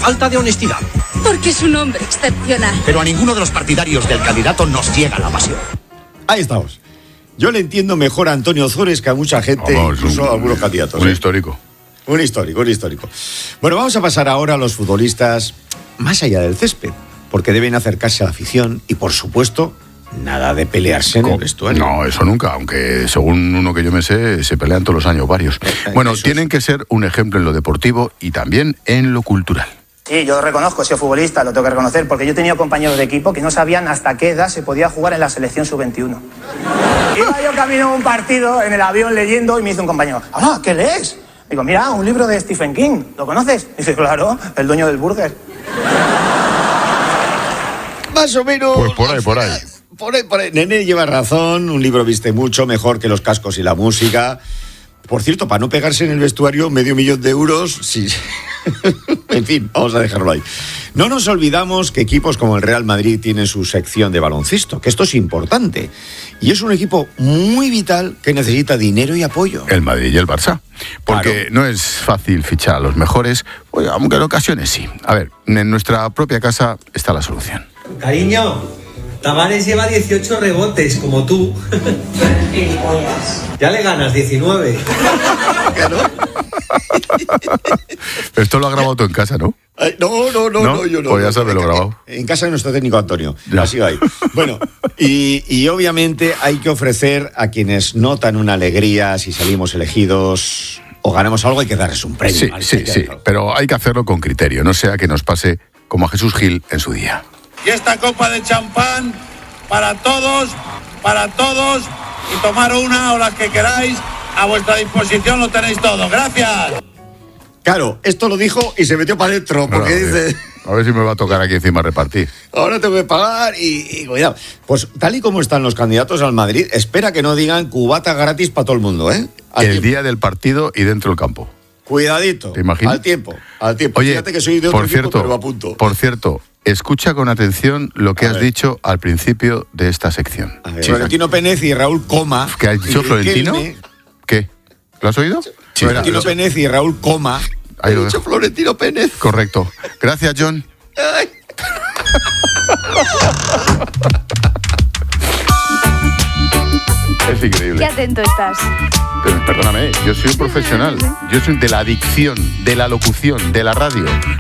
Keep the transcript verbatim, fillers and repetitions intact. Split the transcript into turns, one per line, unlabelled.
falta de honestidad.
Porque es un hombre excepcional.
Pero a ninguno de los partidarios del candidato nos llega la pasión.
Ahí estamos. Yo le entiendo mejor a Antonio Ozores que a mucha gente,
Vamos,
incluso
un,
a algunos candidatos.
Un
¿eh?
histórico.
Un histórico, un histórico. Bueno, vamos a pasar ahora a los futbolistas más allá del césped, porque deben acercarse a la afición y, por supuesto, nada de pelearse en el vestuario.
No, eso nunca, aunque según uno que yo me sé, se pelean todos los años varios. Bueno,
Eso
tienen
es.
que ser un ejemplo en lo deportivo y también en lo cultural.
Sí, yo reconozco, he sido futbolista, lo tengo que reconocer, porque yo he tenido compañeros de equipo que no sabían hasta qué edad se podía jugar en la selección sub veintiuno. Iba yo camino a un partido en el avión leyendo y me dice un compañero, ah, ¿qué lees? Digo, mira, un libro de Stephen King, ¿lo conoces? Dice, claro, El dueño del burger.
Más o menos.
Pues por ahí, por ahí.
Por ahí, por ahí. Nene lleva razón, un libro viste mucho, mejor que los cascos y la música. Por cierto, para no pegarse en el vestuario, medio millón de euros, sí. En fin, vamos a dejarlo ahí. No nos olvidamos que equipos como el Real Madrid tienen su sección de baloncesto, que esto es importante. Y es un equipo muy vital que necesita dinero y apoyo.
El Madrid y el Barça. Porque
Claro.
no es fácil fichar a los mejores, pues, aunque en ocasiones sí. A ver, en nuestra propia casa está la solución.
Cariño, Tavares lleva dieciocho rebotes, como tú. Ya le ganas diecinueve.
Esto lo ha grabado tú en casa, ¿no?
Ay, no, no, no,
¿No?
no, yo no.
Pues ya sabes lo grabado.
En casa de nuestro técnico Antonio.
Ya.
Así va ahí. Bueno, y, y obviamente hay que ofrecer a quienes notan una alegría si salimos elegidos o ganamos algo, hay que darles un premio.
Sí,
¿vale?
sí,
Hay que
sí.
darles algo.
Pero hay que hacerlo con criterio, no sea que nos pase como a Jesús Gil en su día.
Y esta copa de champán para todos, para todos, y tomar una o las que queráis, a vuestra disposición lo tenéis todo. Gracias.
Claro, esto lo dijo y se metió para adentro, porque
Bueno,
dice,
A ver si me va a tocar aquí encima repartir.
ahora tengo que pagar y, y cuidado. Pues tal y como están los candidatos al Madrid, espera que no digan cubata gratis para todo el mundo, ¿eh? Al
El
tiempo.
día del partido y dentro del campo.
Cuidadito.
¿Te imaginas?
Al tiempo, al tiempo.
Oye,
Fíjate que soy de otro
por
equipo,
cierto,
pero a punto.
por cierto, escucha con atención lo que
A
has
ver.
dicho al principio de esta sección.
A ver,
Sí,
Florentino Pérez y Raúl Coma.
¿Qué ha dicho
y
Florentino?
Riquelme.
¿Qué? ¿Lo has oído?
Sí, Florentino Pérez y Raúl Coma.
Ahí
He
lo
dicho
dejo.
Florentino Pérez.
Correcto. Gracias, John.
Ay.
Es increíble.
Qué atento estás.
Pero, perdóname, yo soy un profesional. Yo soy de la adicción, de la locución, de la radio.